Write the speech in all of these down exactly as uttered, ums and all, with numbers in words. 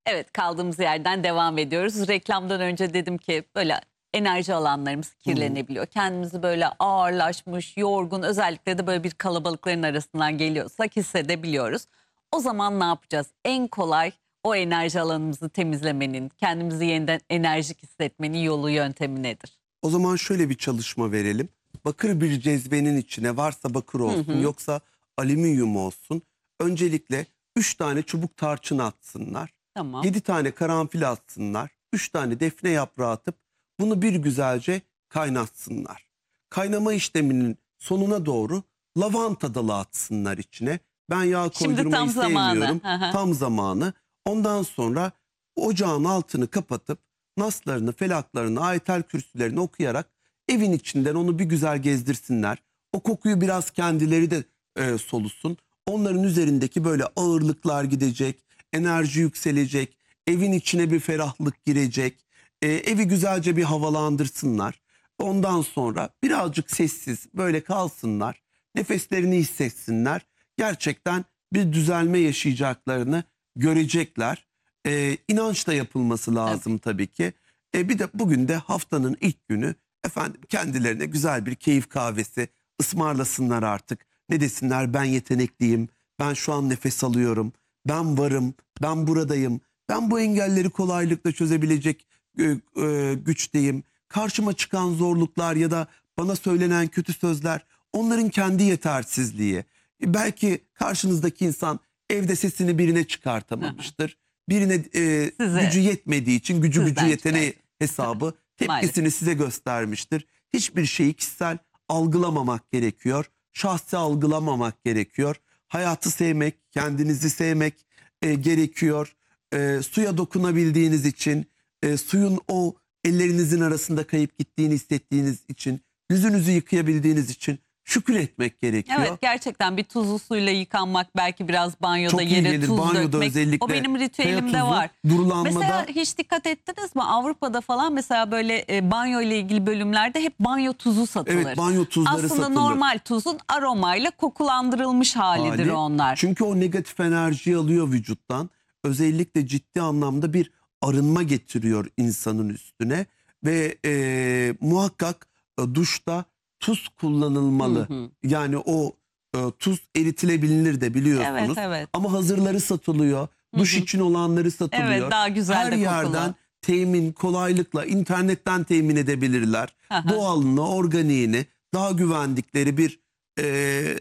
Evet, kaldığımız yerden devam ediyoruz. Reklamdan önce dedim ki böyle enerji alanlarımız kirlenebiliyor. Kendimizi böyle ağırlaşmış, yorgun, özellikle de böyle bir kalabalıkların arasından geliyorsak hissedebiliyoruz. O zaman ne yapacağız? En kolay o enerji alanımızı temizlemenin, kendimizi yeniden enerjik hissetmenin yolu, yöntemi nedir? O zaman şöyle bir çalışma verelim. Bakır bir cezvenin içine, varsa bakır olsun, hı hı. yoksa alüminyum olsun. Öncelikle üç tane çubuk tarçın atsınlar. Tamam. yedi tane karanfil atsınlar. üç tane defne yaprağı atıp bunu bir güzelce kaynatsınlar. Kaynama işleminin sonuna doğru lavanta dalı atsınlar içine. Ben yağ koydurmayı sevmiyorum. Tam zamanı. Ondan sonra ocağın altını kapatıp naslarını, felaklarını, ayetel kürsülerini okuyarak evin içinden onu bir güzel gezdirsinler. O kokuyu biraz kendileri de e, solusun. Onların üzerindeki böyle ağırlıklar gidecek, enerji yükselecek, evin içine bir ferahlık girecek. E, evi güzelce bir havalandırsınlar. Ondan sonra birazcık sessiz böyle kalsınlar. Nefeslerini hissetsinler. Gerçekten bir düzelme yaşayacaklarını görecekler. E, inançla yapılması lazım, evet, tabii ki. E, bir de bugün de haftanın ilk günü efendim kendilerine güzel bir keyif kahvesi ısmarlasınlar artık. Ne desinler? Ben yetenekliyim, ben şu an nefes alıyorum, ben varım, ben buradayım, ben bu engelleri kolaylıkla çözebilecek e, e, güçteyim. Karşıma çıkan zorluklar ya da bana söylenen kötü sözler onların kendi yetersizliği. E, belki karşınızdaki insan evde sesini birine çıkartamamıştır. Birine e, gücü yetmediği için gücü gücü yeteneği hesabı tepkisini size göstermiştir. Hiçbir şeyi kişisel algılamamak gerekiyor. Şahsi algılamamak gerekiyor. Hayatı sevmek, kendinizi sevmek e, gerekiyor. E, suya dokunabildiğiniz için, e, suyun o ellerinizin arasında kayıp gittiğini hissettiğiniz için, yüzünüzü yıkayabildiğiniz için şükür etmek gerekiyor. Evet, gerçekten bir tuzlu suyla yıkanmak, belki biraz banyoda çok iyi yere gelir. tuz Banyoda dökmek. özellikle O benim ritüelimde var. Durulanmada... Mesela hiç dikkat ettiniz mi? Avrupa'da falan mesela böyle e, banyo ile ilgili bölümlerde hep banyo tuzu satılır. Evet, banyo tuzları Aslında satılır. Aslında normal tuzun aromayla kokulandırılmış halidir Hali. onlar. Çünkü o negatif enerjiyi alıyor vücuttan. Özellikle ciddi anlamda bir arınma getiriyor insanın üstüne. Ve e, muhakkak e, duşta tuz kullanılmalı. Hı hı. Yani o e, tuz eritilebilir de biliyorsunuz. Evet, evet. Ama hazırları satılıyor. Hı hı. Duş için olanları satılıyor. Evet, daha güzel Her de yerden temin kolaylıkla internetten temin edebilirler. Aha. Doğalını, organiğini, daha güvendikleri bir e,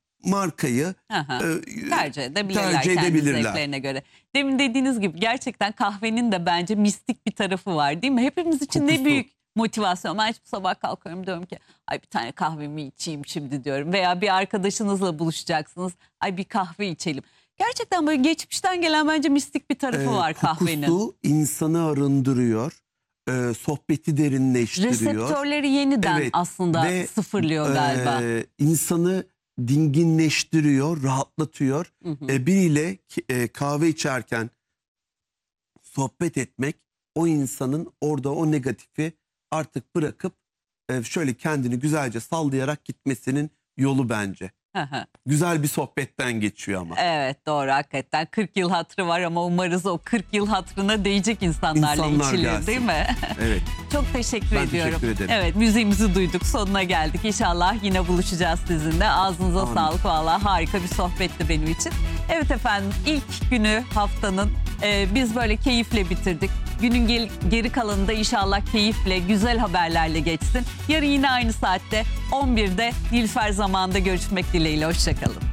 markayı e, tercih edebilirler, tercih kendi edebilirler. zevklerine göre. Demin dediğiniz gibi gerçekten kahvenin de bence mistik bir tarafı var, değil mi? Hepimiz için Kokusu. ne büyük motivasyon. Ben hiç sabah kalkıyorum, diyorum ki ay bir tane kahvemi içeyim şimdi diyorum. Veya bir arkadaşınızla buluşacaksınız. Ay bir kahve içelim. Gerçekten böyle geçmişten gelen bence mistik bir tarafı ee, var kahvenin. Kokusu insanı arındırıyor. E, sohbeti derinleştiriyor. Reseptörleri yeniden evet, aslında ve, sıfırlıyor galiba. E, insanı dinginleştiriyor, rahatlatıyor. Hı hı. E, biriyle e, kahve içerken sohbet etmek o insanın orada o negatifi artık bırakıp e, şöyle kendini güzelce sallayarak gitmesinin yolu bence. Güzel bir sohbetten geçiyor ama. Evet, doğru, hakikaten kırk yıl hatırı var ama umarız o kırk yıl hatırına değecek insanlarla İnsanlar içilir gelsin. Değil mi? Evet. Çok teşekkür ben ediyorum. Teşekkür ederim. Evet, müziğimizi duyduk, sonuna geldik. İnşallah yine buluşacağız sizinle. Ağzınıza Amin. sağlık, vallahi harika bir sohbetti benim için. Evet efendim, ilk günü haftanın e, biz böyle keyifle bitirdik. Günün gel geri kalanında inşallah keyifle, güzel haberlerle geçsin. Yarın yine aynı saatte on birde Nilüfer Zamanı'nda görüşmek dileğiyle. Hoşçakalın.